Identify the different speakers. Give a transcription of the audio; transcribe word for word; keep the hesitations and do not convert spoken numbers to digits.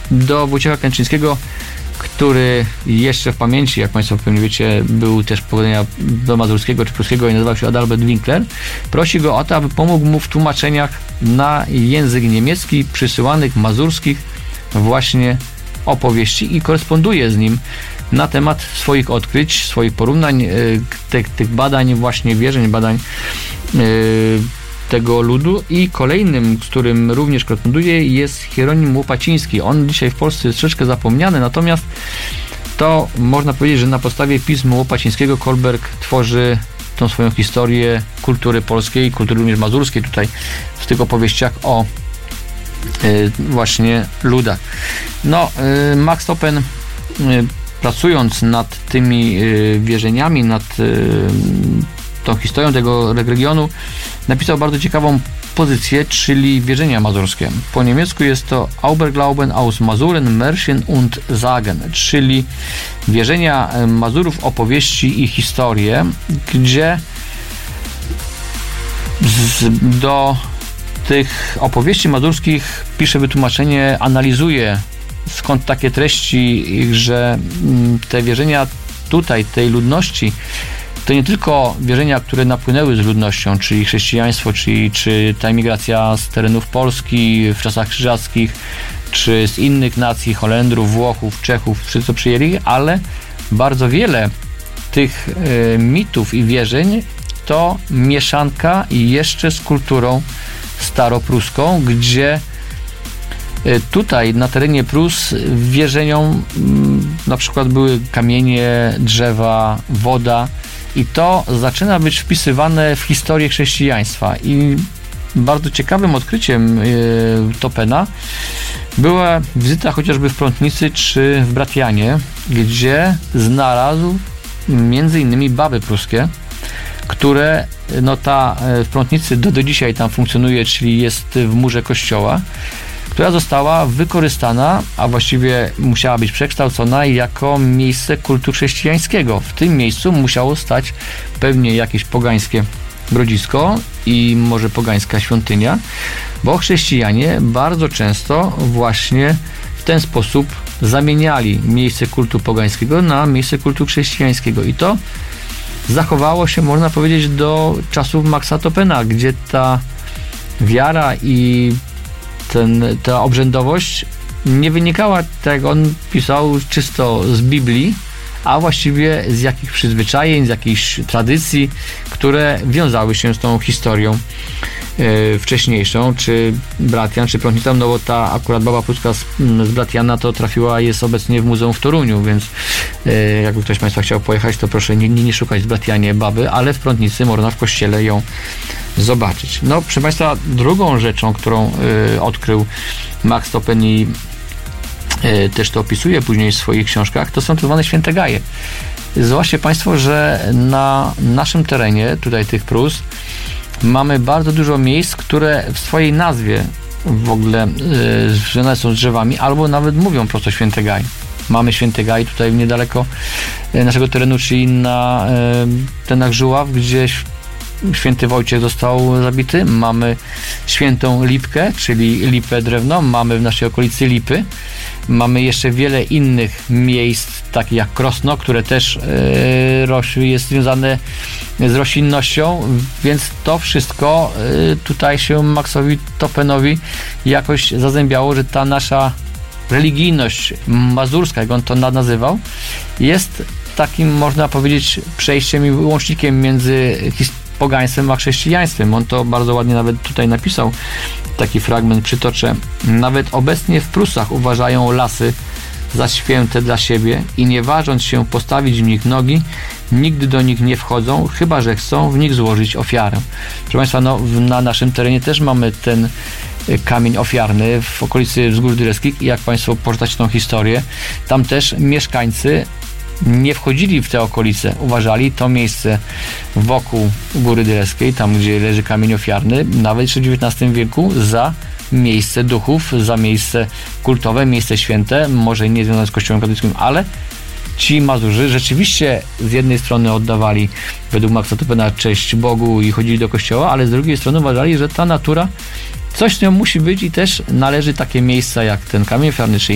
Speaker 1: do Wojciecha Kętrzyńskiego, który jeszcze w pamięci, jak Państwo pewnie wiecie, był też pochodzenia do mazurskiego czy pruskiego i nazywał się Adalbert Winkler, prosi go o to, aby pomógł mu w tłumaczeniach na język niemiecki przysyłanych mazurskich właśnie opowieści i koresponduje z nim na temat swoich odkryć, swoich porównań, tych, tych badań właśnie wierzeń, badań yy, tego ludu. I kolejnym, z którym również koresponduje, jest Hieronim Łopaciński. On dzisiaj w Polsce jest troszeczkę zapomniany, natomiast to można powiedzieć, że na podstawie pism Łopacińskiego Kolberg tworzy tą swoją historię kultury polskiej, kultury również mazurskiej tutaj w tych opowieściach o y, właśnie ludach. No, y, Max Topen, y, pracując nad tymi y, wierzeniami, nad y, tą historią tego regionu, napisał bardzo ciekawą pozycję, czyli wierzenia mazurskie. Po niemiecku jest to Auberglauben aus Masuren, Märchen und Sagen, czyli wierzenia Mazurów, opowieści i historie, gdzie z, do tych opowieści mazurskich pisze wytłumaczenie, analizuje, skąd takie treści, że te wierzenia tutaj, tej ludności, to nie tylko wierzenia, które napłynęły z ludnością, czyli chrześcijaństwo, czyli, czy ta emigracja z terenów Polski w czasach krzyżackich, czy z innych nacji, Holendrów, Włochów, Czechów, wszyscy przyjęli, ale bardzo wiele tych y, mitów i wierzeń to mieszanka i jeszcze z kulturą staropruską, gdzie y, tutaj na terenie Prus wierzeniom y, na przykład były kamienie, drzewa, woda, i to zaczyna być wpisywane w historię chrześcijaństwa. I bardzo ciekawym odkryciem yy, Topena była wizyta chociażby w Prątnicy czy w Bratianie, gdzie znalazł między innymi baby pruskie, które no ta w Prątnicy do, do dzisiaj tam funkcjonuje, czyli jest w murze kościoła, która została wykorzystana, a właściwie musiała być przekształcona jako miejsce kultu chrześcijańskiego. W tym miejscu musiało stać pewnie jakieś pogańskie grodzisko i może pogańska świątynia, bo chrześcijanie bardzo często właśnie w ten sposób zamieniali miejsce kultu pogańskiego na miejsce kultu chrześcijańskiego. I to zachowało się, można powiedzieć, do czasów Maxa Topena, gdzie ta wiara i Ten, ta obrzędowość nie wynikała, tak jak on pisał, czysto z Biblii, a właściwie z jakichś przyzwyczajeń, z jakichś tradycji, które wiązały się z tą historią e, wcześniejszą, czy Bratian, czy Prątnica, no bo ta akurat baba pruska z, z Bratiana to trafiła, jest obecnie w muzeum w Toruniu, więc e, jakby ktoś z Państwa chciał pojechać, to proszę nie, nie, nie szukać w Bratianie baby, ale w Prątnicy można w kościele ją zobaczyć. No, proszę Państwa, drugą rzeczą, którą y, odkrył Max Topen i y, też to opisuje później w swoich książkach, to są tak zwane święte gaje. Zauważcie Państwo, że na naszym terenie, tutaj tych Prus, mamy bardzo dużo miejsc, które w swojej nazwie w ogóle y, związane są z drzewami, albo nawet mówią prosto święte gaj. Mamy święty gaj tutaj niedaleko y, naszego terenu, czyli na y, tenach Żuław, gdzie święty Wojciech został zabity. Mamy świętą Lipkę, czyli lipę drewno. Mamy w naszej okolicy lipy. Mamy jeszcze wiele innych miejsc, takich jak Krosno, które też yy, jest związane z roślinnością, więc to wszystko yy, tutaj się Maxowi Topenowi jakoś zazębiało, że ta nasza religijność mazurska, jak on to nazywał, jest takim, można powiedzieć, przejściem i łącznikiem między historią pogaństwem a chrześcijaństwem. On to bardzo ładnie nawet tutaj napisał. Taki fragment przytoczę. Nawet obecnie w Prusach uważają lasy za święte dla siebie i nie ważąc się postawić w nich nogi, nigdy do nich nie wchodzą, chyba że chcą w nich złożyć ofiarę. Proszę Państwa, no, na naszym terenie też mamy ten kamień ofiarny w okolicy Wzgórz Dyreskich i jak Państwo poczytacie tą historię, tam też mieszkańcy nie wchodzili w te okolice, uważali to miejsce wokół Góry Dyreskiej, tam gdzie leży kamień ofiarny, nawet jeszcze w dziewiętnastym wieku za miejsce duchów, za miejsce kultowe, miejsce święte, może nie związane z Kościołem katolickim, ale ci Mazurzy rzeczywiście z jednej strony oddawali według Maxa Topena cześć Bogu i chodzili do kościoła, ale z drugiej strony uważali, że ta natura, coś z nią musi być i też należy takie miejsca jak ten kamień ofiarny czy